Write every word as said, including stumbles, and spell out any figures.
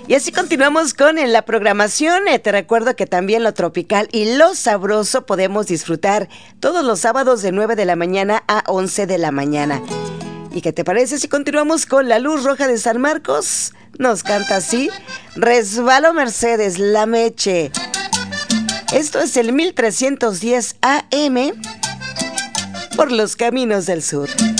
Y así continuamos con en la programación. Eh, te recuerdo que también lo tropical y lo sabroso podemos disfrutar todos los sábados de nueve de la mañana a once de la mañana. ¿Y qué te parece si continuamos con La Luz Roja de San Marcos? Nos canta así: Resbalo Mercedes, La Meche. Esto es el mil trescientos diez A M por los caminos del sur.